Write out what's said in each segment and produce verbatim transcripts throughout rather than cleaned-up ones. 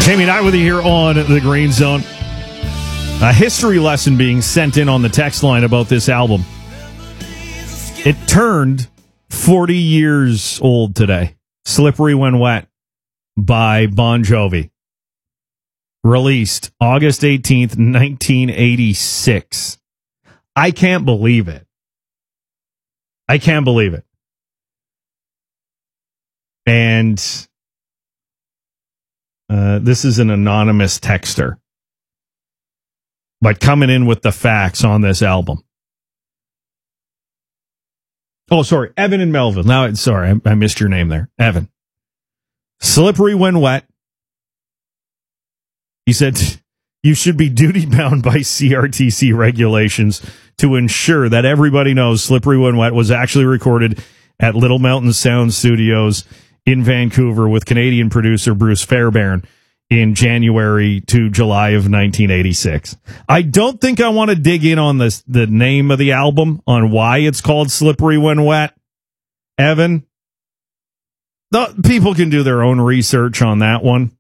Jamie and I with you here on the Green Zone. A history lesson being sent in on the text line about this album. It turned forty years old today. Slippery When Wet by Bon Jovi. Released August eighteenth, nineteen eighty-six. I can't believe it. I can't believe it. And uh, this is an anonymous texter, but coming in with the facts on this album. Oh, sorry, Evan in Melville. Now, sorry, I, I missed your name there. Evan. Slippery When Wet. He said, you should be duty-bound by C R T C regulations to ensure that everybody knows Slippery When Wet was actually recorded at Little Mountain Sound Studios in Vancouver with Canadian producer Bruce Fairbairn in January to July of nineteen eighty-six. I don't think I want to dig in on this, the name of the album, on why it's called Slippery When Wet. Evan, the, people can do their own research on that one.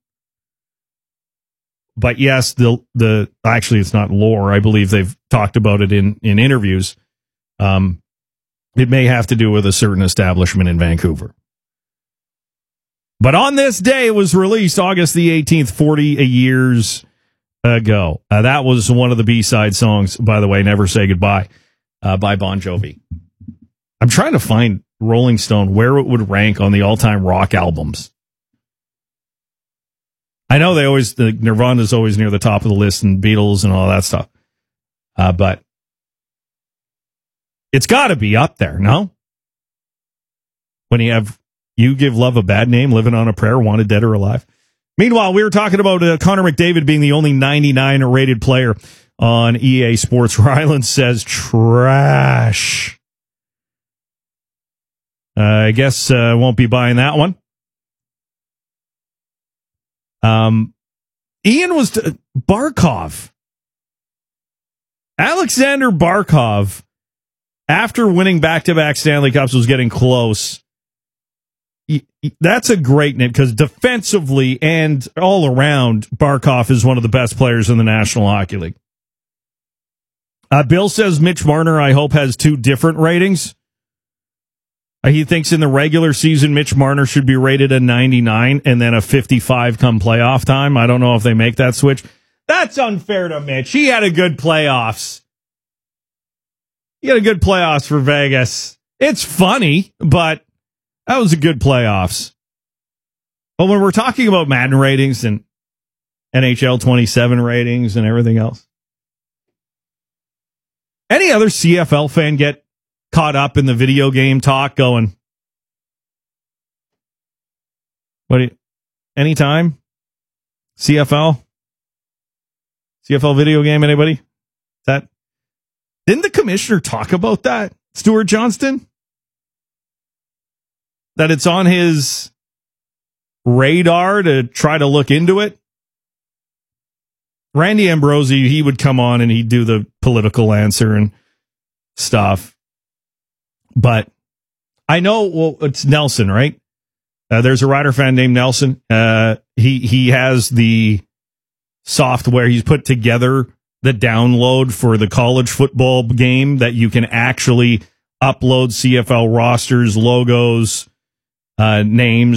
But yes, the the actually it's not lore. I believe they've talked about it in, in interviews. Um, it may have to do with a certain establishment in Vancouver. But on this day, it was released August the eighteenth, forty years ago. Uh, that was one of the B-side songs, by the way, Never Say Goodbye, uh, by Bon Jovi. I'm trying to find Rolling Stone, where it would rank on the all-time rock albums. I know they always, the Nirvana's always near the top of the list, and Beatles and all that stuff. Uh, but it's got to be up there, no? When you have You Give Love a Bad Name, Living on a Prayer, Wanted Dead or Alive. Meanwhile, we were talking about uh, Connor McDavid being the only ninety-nine rated player on E A Sports. Ryland says trash. Uh, I guess I uh, won't be buying that one. Um, Ian was t- Barkov. Alexander Barkov, after winning back-to-back Stanley Cups, was getting close. He, he, that's a great name because defensively and all around, Barkov is one of the best players in the National Hockey League. Uh, Bill says Mitch Marner, I hope, has two different ratings. Uh, he thinks in the regular season, Mitch Marner should be rated a ninety-nine and then a fifty-five come playoff time. I don't know if they make that switch. That's unfair to Mitch. He had a good playoffs. He had a good playoffs for Vegas. It's funny, but that was a good playoffs. But when we're talking about Madden ratings and N H L twenty-seven ratings and everything else, any other C F L fan get caught up in the video game talk going, what do you, anytime? C F L? C F L video game, anybody? That didn't the commissioner talk about that, Stuart Johnston? That it's on his radar to try to look into it? Randy Ambrosi, he would come on and he'd do the political answer and stuff. But I know, well, it's Nelson, right? Uh, there's a Rider fan named Nelson. Uh, he he has the software. He's put together the download for the college football game that you can actually upload C F L rosters, logos, uh, names.